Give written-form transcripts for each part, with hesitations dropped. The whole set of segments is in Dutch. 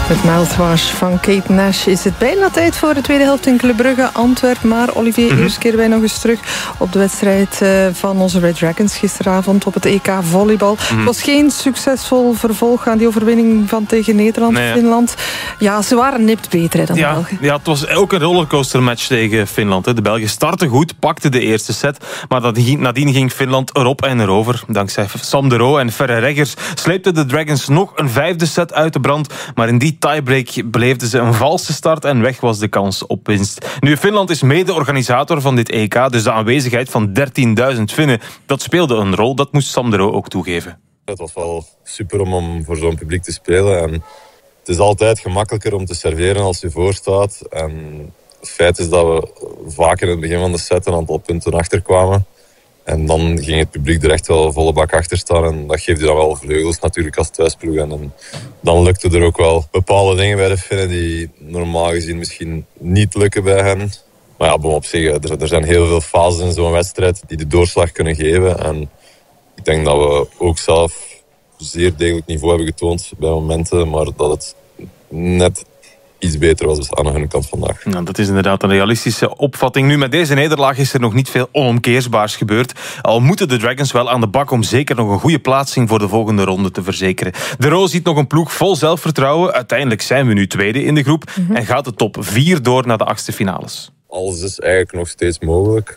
Met Mouthwash van Kate Nash is het bijna tijd voor de tweede helft in Club Brugge, Antwerpen. Maar Olivier, eerst keren wij nog eens terug op de wedstrijd van onze Red Dragons gisteravond op het EK volleybal. Het was geen succesvol vervolg aan die overwinning van tegen Nederland, Finland. Ja, ze waren nipt beter dan de Belgen. Ja, het was ook een rollercoastermatch tegen Finland. De Belgen startten goed, pakten de eerste set, maar nadien ging Finland erop en erover. Dankzij Sam de Roo en Ferre Reggers sleepten de Dragons nog een vijfde set uit de brand, maar in die tiebreak beleefden ze een valse start en weg was de kans op winst. Nu, Finland is mede-organisator van dit EK, dus de aanwezigheid van 13.000 Finnen, dat speelde een rol. Dat moest Sam de Roo ook toegeven. Het was wel super om voor zo'n publiek te spelen. En het is altijd gemakkelijker om te serveren als je voorstaat. En het feit is dat we vaak in het begin van de set een aantal punten achterkwamen. En dan ging het publiek er echt wel volle bak achter staan. En dat geeft je dan wel vleugels natuurlijk als thuisploeg. En dan lukte er ook wel bepaalde dingen bij de Finnen die normaal gezien misschien niet lukken bij hen. Maar ja, op zich, er zijn heel veel fases in zo'n wedstrijd die de doorslag kunnen geven. En ik denk dat we ook zelf zeer degelijk niveau hebben getoond bij momenten. Maar dat het net iets beter was aan hun kant vandaag. Nou, dat is inderdaad een realistische opvatting. Nu, met deze nederlaag is er nog niet veel onomkeersbaars gebeurd. Al moeten de Dragons wel aan de bak om zeker nog een goede plaatsing voor de volgende ronde te verzekeren. De Roo ziet nog een ploeg vol zelfvertrouwen. Uiteindelijk zijn we nu tweede in de groep en gaat de top 4 door naar de 8e finales. Alles is eigenlijk nog steeds mogelijk.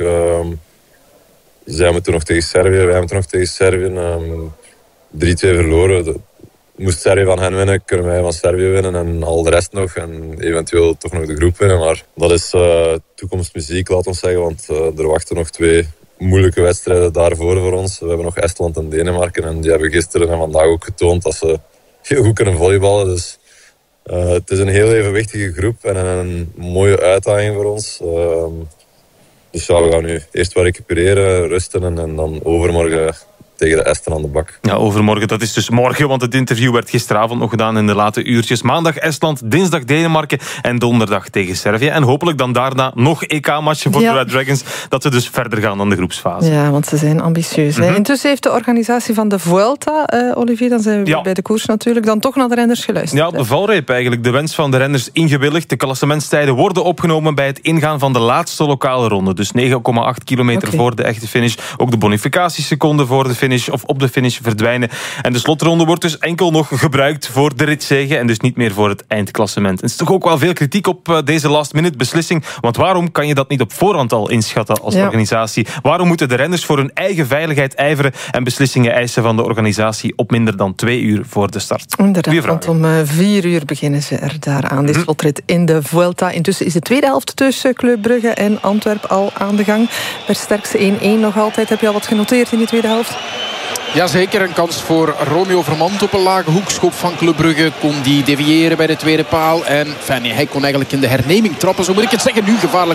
Zij moeten nog tegen Servië, wij moeten nog tegen Servië. 3-2 verloren. Moest Servië van hen winnen, kunnen wij van Servië winnen en al de rest nog. En eventueel toch nog de groep winnen. Maar dat is toekomstmuziek, laat ons zeggen. Want er wachten nog 2 moeilijke wedstrijden daarvoor voor ons. We hebben nog Estland en Denemarken. En die hebben gisteren en vandaag ook getoond dat ze heel goed kunnen volleyballen. Dus het is een heel evenwichtige groep en een mooie uitdaging voor ons. Dus ja, we gaan nu eerst wat recupereren, rusten en dan overmorgen tegen de Esten aan de bak. Ja, overmorgen, dat is dus morgen, want het interview werd gisteravond nog gedaan in de late uurtjes. Maandag Estland, dinsdag Denemarken en donderdag tegen Servië. En hopelijk dan daarna nog EK-matchen voor de Red Dragons, dat ze dus verder gaan dan de groepsfase. Ja, want ze zijn ambitieus. Intussen heeft de organisatie van de Vuelta, Olivier, dan zijn we bij de koers natuurlijk, dan toch naar de renners geluisterd. Ja, op de valreep eigenlijk. De wens van de renners ingewilligd. De klassementstijden worden opgenomen bij het ingaan van de laatste lokale ronde. Dus 9,8 kilometer voor de echte finish. Ook de bonificatieseconden voor de finish of op de finish verdwijnen. En de slotronde wordt dus enkel nog gebruikt voor de ritzege en dus niet meer voor het eindklassement. En er is toch ook wel veel kritiek op deze last-minute beslissing, want waarom kan je dat niet op voorhand al inschatten als organisatie? Waarom moeten de renners voor hun eigen veiligheid ijveren en beslissingen eisen van de organisatie op minder dan 2 uur voor de start? Inderdaad, want om 4 uur beginnen ze er daaraan, die slotrit in de Vuelta. Intussen is de tweede helft tussen Club Brugge en Antwerpen al aan de gang. Per sterkste 1-1 nog altijd. Heb je al wat genoteerd in die tweede helft? Jazeker, een kans voor Romeo Vermand op een lage hoekschop van Club Brugge. Kon die deviëren bij de tweede paal. En hij kon eigenlijk in de herneming trappen, zo moet ik het zeggen. Nu gevaarlijk